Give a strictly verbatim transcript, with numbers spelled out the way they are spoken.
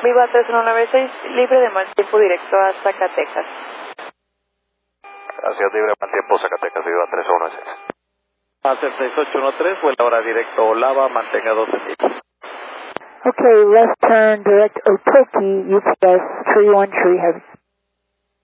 Viva tres uno nueve seis, libre de mal tiempo directo a Zacatecas. Gracias, libre de mal tiempo, Zacatecas, Viva tres uno nueve seis. Hacer seis ocho uno tres, vuela ahora directo Olava, mantenga doce mil. Okay, left turn direct Otoki, U P S three one three Heavy.